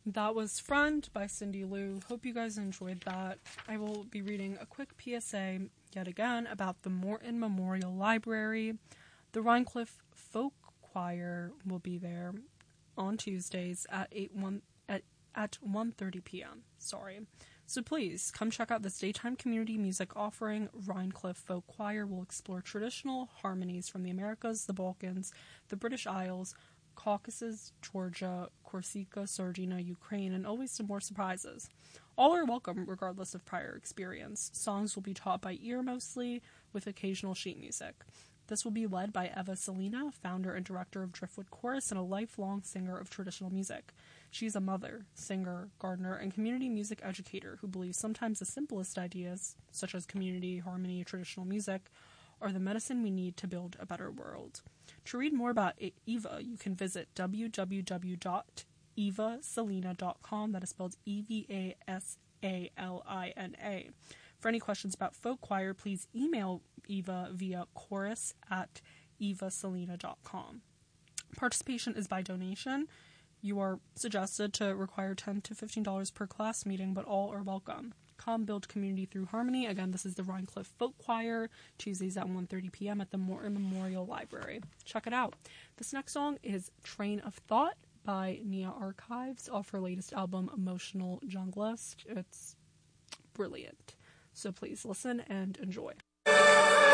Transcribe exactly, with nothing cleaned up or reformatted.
That was Friend by Cindy Lou. Hope you guys enjoyed that. I will be reading a quick P S A yet again about the Morton Memorial Library. The Rhinecliff Folk Choir will be there on Tuesdays at eight one at at one thirty p.m. Sorry. So please come check out this daytime community music offering. Rhinecliff Folk Choir will explore traditional harmonies from the Americas, the Balkans, the British Isles, Caucasus, Georgia, Corsica, Sardinia, Ukraine, and always some more surprises. All are welcome regardless of prior experience. Songs will be taught by ear mostly, with occasional sheet music. This will be led by Eva Selina, founder and director of Driftwood Chorus and a lifelong singer of traditional music. She's a mother, singer, gardener, and community music educator who believes sometimes the simplest ideas, such as community, harmony, traditional music, are the medicine we need to build a better world. To read more about Eva, you can visit w w w dot eva selina dot com. That is spelled E V A S A L I N A. For any questions about folk choir, please email Eva via chorus at eva selina dot com. Participation is by donation. You are suggested to require ten to fifteen dollars per class meeting, but all are welcome. Come build community through harmony. Again, this is the Rhinecliff Folk Choir, Tuesdays at one thirty p.m. at the Morton Memorial Library. Check it out. This next song is Train of Thought by Nia Archives off her latest album, Emotional Junglist. It's brilliant. So please listen and enjoy.